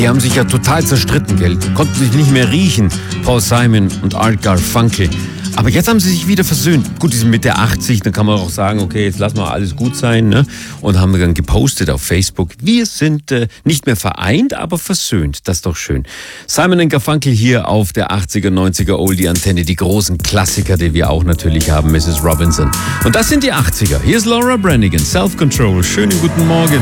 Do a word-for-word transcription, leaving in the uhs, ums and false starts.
die haben sich ja total zerstritten, gell? Konnten sich nicht mehr riechen, Paul Simon und Art Garfunkel. Aber jetzt haben sie sich wieder versöhnt. Gut, die sind Mitte achtzig, dann kann man auch sagen, okay, jetzt lassen wir alles gut sein, ne? Und haben dann gepostet auf Facebook, wir sind äh, nicht mehr vereint, aber versöhnt. Das ist doch schön. Simon und Garfunkel hier auf der achtziger, neunziger Oldie-Antenne, die großen Klassiker, die wir auch natürlich haben, Misses Robinson. Und das sind die achtziger. Hier ist Laura Branigan, Self Control. Schönen guten Morgen.